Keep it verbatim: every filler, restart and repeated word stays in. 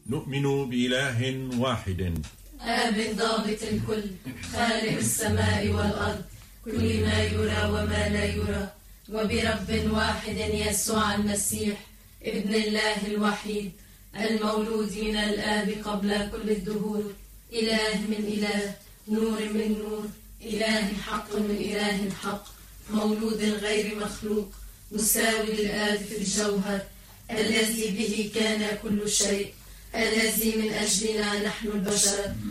نؤمن بإله واحد آب ضابط الكل، خالق السماء والأرض، كل ما يرى وما لا يرى، وبرب واحد يسوع المسيح ابن الله الوحيد، المولود من الآب قبل كل الدهور، إله من إله، نور من نور، إله حق من إله حق، مولود غير مخلوق، مساوي للآب في الجوهر، الذي به كان كل شيء، الذي من أجلنا نحن البشر